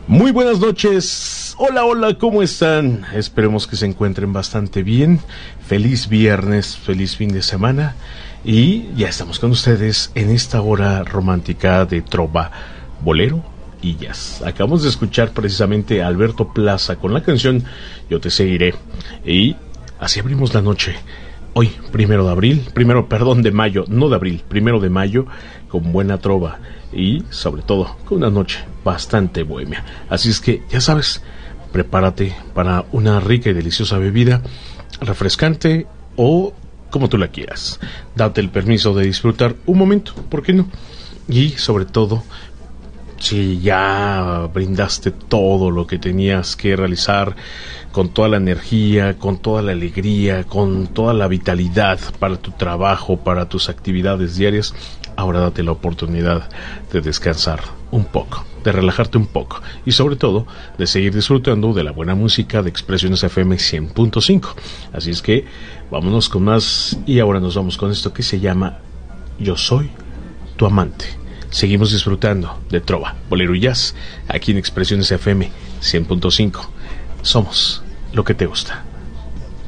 Muy buenas noches, hola, hola, ¿cómo están? Esperemos que se encuentren bastante bien. Feliz viernes, feliz fin de semana. Y ya estamos con ustedes en esta hora romántica de trova, bolero y jazz. Acabamos de escuchar precisamente a Alberto Plaza con la canción Yo te seguiré. Y así abrimos la noche. Hoy, 1 de mayo, no de abril, 1 de mayo, con buena trova y sobre todo con una noche bastante bohemia. Así es que ya sabes, prepárate para una rica y deliciosa bebida, refrescante o como tú la quieras. Date el permiso de disfrutar un momento, ¿por qué no? Y sobre todo, si ya brindaste todo lo que tenías que realizar, con toda la energía, con toda la alegría, con toda la vitalidad para tu trabajo, para tus actividades diarias, ahora date la oportunidad de descansar un poco, de relajarte un poco y sobre todo de seguir disfrutando de la buena música de Expresiones FM 100.5. Así es que vámonos con más y ahora nos vamos con esto que se llama Yo soy tu amante. Seguimos disfrutando de trova, bolero y jazz aquí en Expresiones FM 100.5. Somos lo que te gusta.